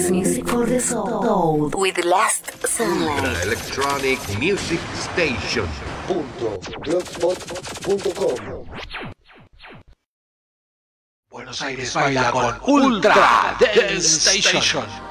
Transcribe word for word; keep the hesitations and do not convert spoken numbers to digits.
Music for the soul with Last Sunlight. Electronic Music Station. blogspot punto com. Buenos Aires baila con Ultra Dance Station.